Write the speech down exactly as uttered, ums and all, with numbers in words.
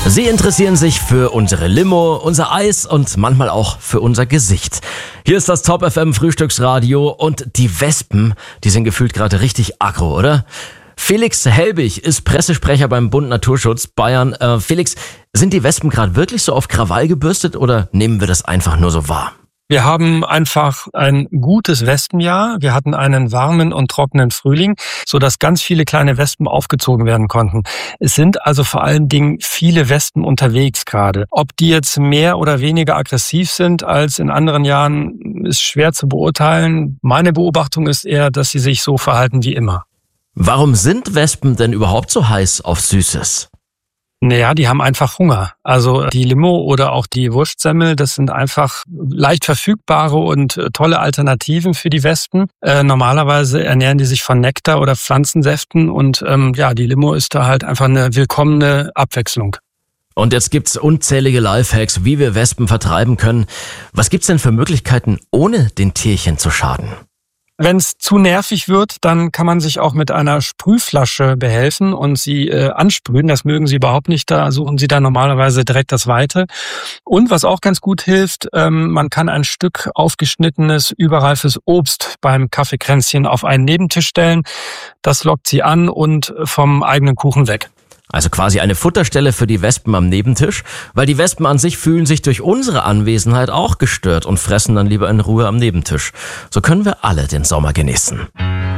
Sie interessieren sich für unsere Limo, unser Eis und manchmal auch für unser Gesicht. Hier ist das Top F M Frühstücksradio und die Wespen, die sind gefühlt gerade richtig aggro, oder? Felix Helbig ist Pressesprecher beim Bund Naturschutz Bayern. Äh, Felix, sind die Wespen gerade wirklich so auf Krawall gebürstet oder nehmen wir das einfach nur so wahr? Wir haben einfach ein gutes Wespenjahr. Wir hatten einen warmen und trockenen Frühling, sodass ganz viele kleine Wespen aufgezogen werden konnten. Es sind also vor allen Dingen viele Wespen unterwegs gerade. Ob die jetzt mehr oder weniger aggressiv sind als in anderen Jahren, ist schwer zu beurteilen. Meine Beobachtung ist eher, dass sie sich so verhalten wie immer. Warum sind Wespen denn überhaupt so heiß auf Süßes? Naja, die haben einfach Hunger. Also die Limo oder auch die Wurstsemmel, das sind einfach leicht verfügbare und tolle Alternativen für die Wespen. Äh, normalerweise ernähren die sich von Nektar oder Pflanzensäften und ähm, ja, die Limo ist da halt einfach eine willkommene Abwechslung. Und jetzt gibt's unzählige Lifehacks, wie wir Wespen vertreiben können. Was gibt's denn für Möglichkeiten, ohne den Tierchen zu schaden? Wenn es zu nervig wird, dann kann man sich auch mit einer Sprühflasche behelfen und sie äh, ansprühen. Das mögen sie überhaupt nicht, da suchen sie dann normalerweise direkt das Weite. Und was auch ganz gut hilft, ähm, man kann ein Stück aufgeschnittenes, überreifes Obst beim Kaffeekränzchen auf einen Nebentisch stellen. Das lockt sie an und vom eigenen Kuchen weg. Also quasi eine Futterstelle für die Wespen am Nebentisch, weil die Wespen an sich fühlen sich durch unsere Anwesenheit auch gestört und fressen dann lieber in Ruhe am Nebentisch. So können wir alle den Sommer genießen.